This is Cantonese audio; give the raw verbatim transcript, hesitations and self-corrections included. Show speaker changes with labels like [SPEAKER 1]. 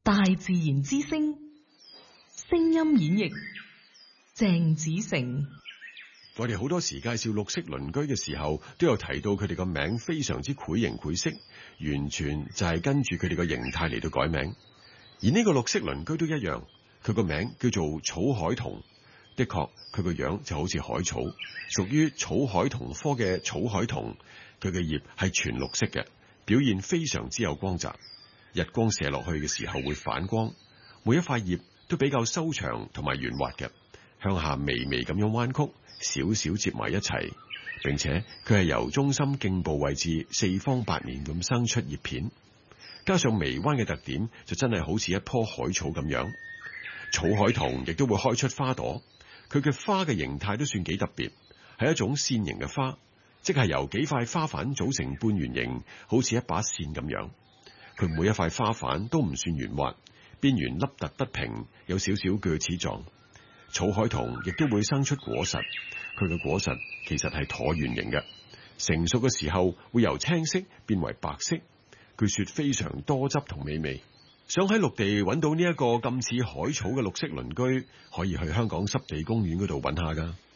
[SPEAKER 1] 大自然之聲，聲音演繹鄭子誠。
[SPEAKER 2] 我哋好多時介紹綠色鄰居嘅時候，都有提到佢哋個名非常之繪形繪色，完全就係跟住佢哋個形態嚟到改名。而呢個綠色鄰居都一樣，佢個名叫做草海桐。的確，佢個樣就好似海草，屬於草海桐科嘅草海桐。佢嘅葉係全綠色嘅，表現非常之有光澤。日光射落去嘅時候會反光，每一塊葉都比較修長同埋圓滑嘅，向下微微咁樣彎曲，少少接埋一齊，並且佢係由中心莖部位置四方八面咁生出葉片，加上微彎嘅特點，就真係好似一棵海草咁樣。草海桐亦都會開出花朵，佢嘅花嘅形態都算幾特別，係一種線形嘅花，即係由幾塊花瓣組成半圓形，好似一把線咁樣。佢每一塊花瓣都唔算圓滑，邊緣凹凸不平，有少少鋸齒狀。草海桐亦都會生出果實，佢嘅果實其實係橢圓形嘅，成熟嘅時候會由青色變為白色，據說非常多汁同美味。想喺陸地揾到呢一個咁似海草嘅綠色鄰居，可以去香港濕地公園嗰度揾下㗎。